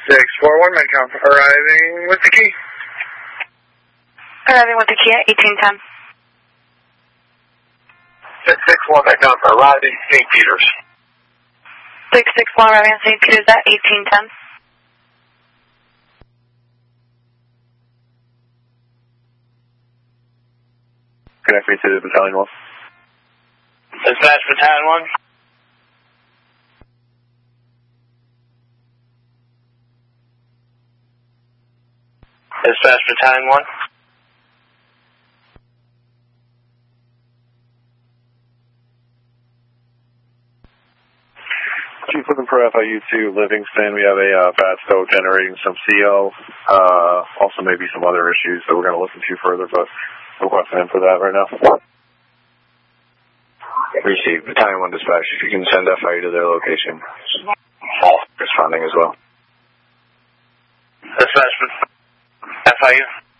641 Medcom, arriving with the key. Arriving with the key at 1810. 661 Medcom, arriving St. Peter's. 661 arriving at St. Peter's at 1810. Connect me to the Battalion 1. Dispatch Battalion 1. Dispatch Battalion 1. Chief, looking for FIU-2 Livingston. We have a bad stoke generating some CO. Also maybe some other issues that we're going to look into further, but we're watching in for that right now. Received. Battalion 1 dispatch. If you can send FIU to their location. Responding as well. Dispatch FIU.